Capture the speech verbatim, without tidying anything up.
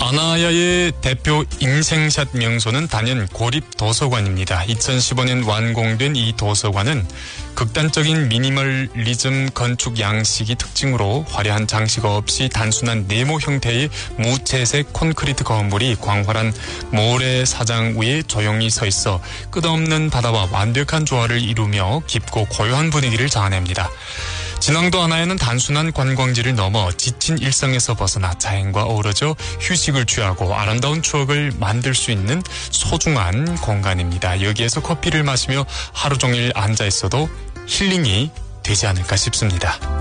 아나야의 대표 인생샷 명소는 단연 고립도서관입니다. 이천십오 년 완공된 이 도서관은 극단적인 미니멀리즘 건축 양식이 특징으로 화려한 장식 없이 단순한 네모 형태의 무채색 콘크리트 건물이 광활한 모래사장 위에 조용히 서 있어 끝없는 바다와 완벽한 조화를 이루며 깊고 고요한 분위기를 자아냅니다. 진앙도 아나야는 단순한 관광지를 넘어 지친 일상에서 벗어나 자연과 어우러져 휴식을 취하고 아름다운 추억을 만들 수 있는 소중한 공간입니다. 여기에서 커피를 마시며 하루 종일 앉아 있어도 힐링이 되지 않을까 싶습니다.